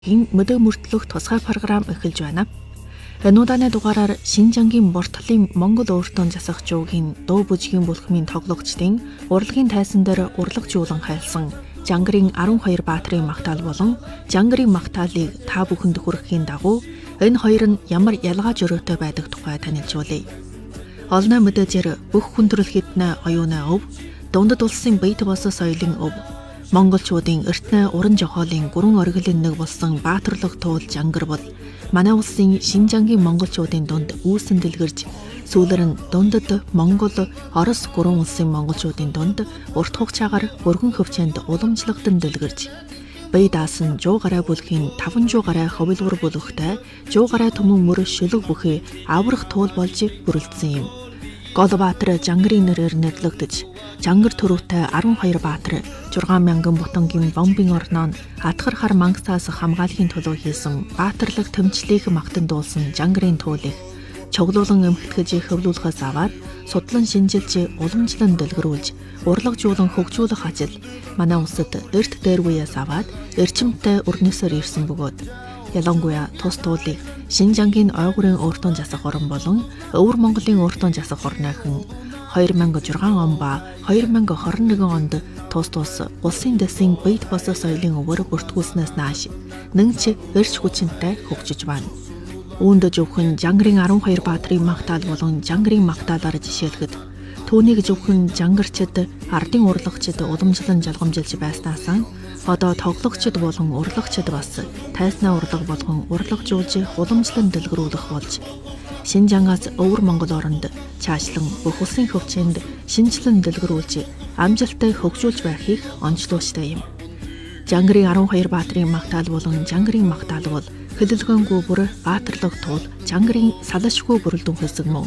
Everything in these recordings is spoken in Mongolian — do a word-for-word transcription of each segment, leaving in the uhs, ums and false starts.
гийн мөдөө мөртлөх тусгай програм эхэлж байна. Энэ удааны дугаараар Шинжангийн Бортолын Монгол өөртөө засах жуугийн дуу бүжгийн бүлхмийн тоглогчдын урлагийн тайсан дээр урлагжуулан хайлсан Жангарын арван хоёр баатрын магтаал болон Жангарын магтаалыг та бүхэнд хүрэхийн дагуу энэ хоёр нь ямар ялгаа жөрөөтэй байдаг тухай танилцуулъя. Олноо мэдээжээр бүх хүн төрөл хэднэ оюунаа өв, дундад улсын бие болсон соёлын өв, монголчуудын эртнээ уран жохоолын гүрэн оргилын нэг болсон баатарлаг туул Жангар бол манай улсын Шинжангийн монголчуудын дунд үүсэн дэлгэрж, сүүлэр нь дундад Монгол, Орос гурван улсын монголчуудын дунд урт хугацаагаар өргөн хөвчөнд уламжлагдан дэлгэрж, бие даасан жуу гараа бүлгийн таван жуу гараа ховлбор бүлэгтэй жуу гараа төмөн мөр шүлэг бүхий аврах туул болж бүрэлдсэн юм. Голбаатар Жангарын нэрээр нэрлэгдэж, Жангар төрөвтэй арван хоёр баатар зургаан мянган бутангийн бомбын орноо атгар хар мангасаас хамгаалахын төлөө хийсэн баатарлаг тэмцлийг магтан дуулсан Жангарын туулыг чоглуулан эмхтгэж хөвлүүлэхээс аваад судлан шинжилж уламжлан дэлгэрүүлж урлагжуулан хөгжүүлэх ажил манай улсад эрт дээр үеэс аваад эрчимтэй өрнөсөөр ирсэн бөгөөд ялангуяа тус туулыг Шинжангийн ойгурын өөртөө засах орон болон Өвөр Монголын өөртөө засах орныхан хоёр мянга зургаан он ба хоёр мянга хорин нэгэн онд тус тус улсын дэсийн бие болсон соёлын өвөр бүртгүүлснээс нааш нэгч эрч хүчинтэй хөгжиж байна. Үүнд зөвхөн Жангарын арван хоёр баатрын магтаал болон Жангарын магтаалаар жишээлхэд түүнийг зөвхөн жангарчид, ардын урлагчид уламжлан жалгамжилж байснаасаа одоо тоглогчид болон урлагчид бас тайснаа урлаг болгон урлагжуулж уламжлан дэлгэрүүлэх болж Шинжангаас Өвөр Монгол оронд цаашлан бүх улсын хөвчөнд шинжилэн дэлгэрүүлж амжилттай хөгжүүлж байхыг онцлуучтай юм. Жангарын арван хоёр баатрын магтаал болон Жангарын магтаал бол хэлэлгэнгүй бүр баатарлаг туул Жангарын салашгүй бүрэлдэхүүн хэсэг мөн.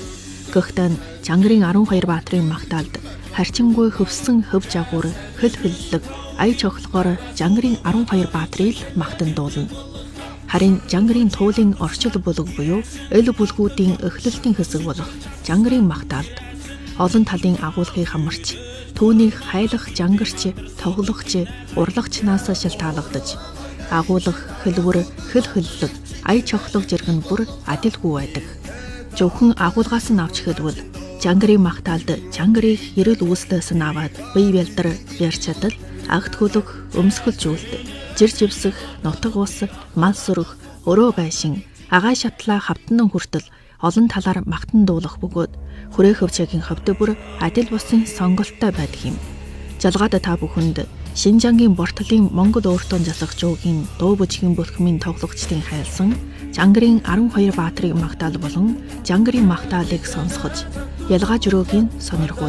Гэхдээ Жангарын арван хоёр баатрын магтаалд харчингүй хөвсөн хөв жагуур хэл хэллэг ая чохлогоор Жангарын арван хоёр баатрыг магтан дуулна. Харин Жангарын туулын орчил бүлэг буюу эл бүлгүүдийн эхлэлтийн хэсэг болох Жангарын магтаалд олон талын агуулгыг хамарч түүнийг хайлах жангарч, тоглогч, урлагчнаас шалтгаалгадаж агуулга хэлбэр хэл хэллэг ая чохлог зэрэг бүр адилгүй байдаг. Зөвхөн агуулгаас нь авч хэлбэл Жангарын магтаалд Жангарыг эрэл үүслээс нь аваад бие бэлдэр ярьж чадал агт хөлөг өмсгөлжүүлд жир живсэх нутаг ус мал сүрэх өрөө байшин агаай шатлаа хавтан хүртэл олон талаар магтан дуулах бөгөөд хүрээ хөвчгийн хавд бүр адил бусын сонголттой байдаг юм. Жалгаад та бүхэнд Шинжангийн Бортолын Монгол өөртөө засах жуугийн дуу бүжгийн бүлхмийн тоглогчдын хайлсан Жангарын арван хоёр баатрын магтаал болон Жангарын магтаалыг сонсгож ялгаа жөрөөгийн сонирхуул.